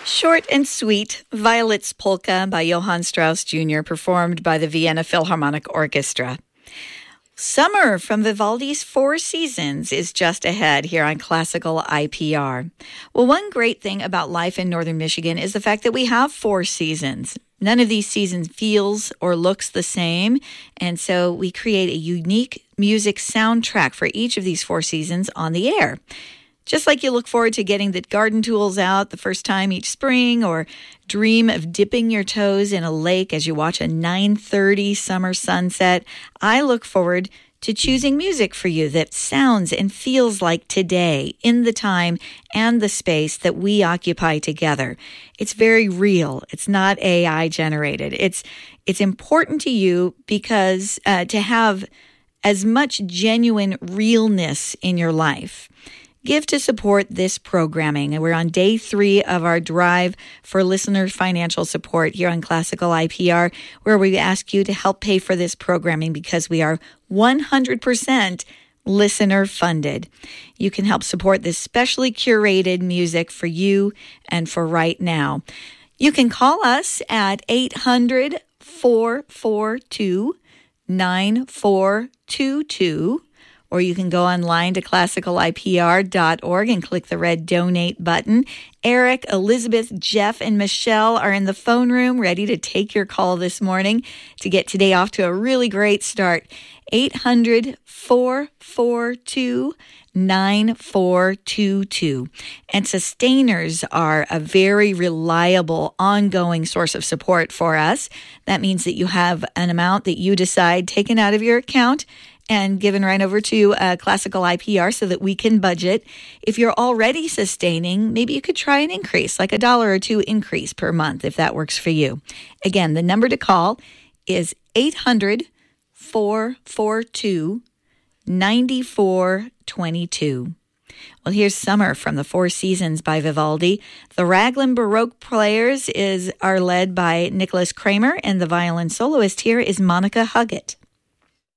Short and Sweet, Violet's Polka by Johann Strauss Jr., performed by the Vienna Philharmonic Orchestra. Summer from Vivaldi's Four Seasons is just ahead here on Classical IPR. Well, one great thing about life in northern Michigan is the fact that we have four seasons. None of these seasons feels or looks the same, and so we create a unique music soundtrack for each of these four seasons on the air. Just like you look forward to getting the garden tools out the first time each spring, or dream of dipping your toes in a lake as you watch a 9:30 summer sunset, I look forward to choosing music for you that sounds and feels like today, in the time and the space that we occupy together. It's very real. It's not AI generated. It's important to you because to have as much genuine realness in your life. Give to support this programming. And we're on day 3 of our drive for listener financial support here on Classical IPR, where we ask you to help pay for this programming because we are 100% listener funded. You can help support this specially curated music for you and for right now. You can call us at 800-442-9422. Or you can go online to classicalipr.org and click the red donate button. Eric, Elizabeth, Jeff, and Michelle are in the phone room ready to take your call this morning to get today off to a really great start. 800-442-9422. And sustainers are a very reliable, ongoing source of support for us. That means that you have an amount that you decide taken out of your account and given right over to Classical IPR so that we can budget. If you're already sustaining, maybe you could try an increase, like $1 or $2 increase per month, if that works for you. Again, the number to call is 800-442-9422. Well, here's Summer from the Four Seasons by Vivaldi. The Raglan Baroque Players are led by Nicholas Kramer, and the violin soloist here is Monica Huggett.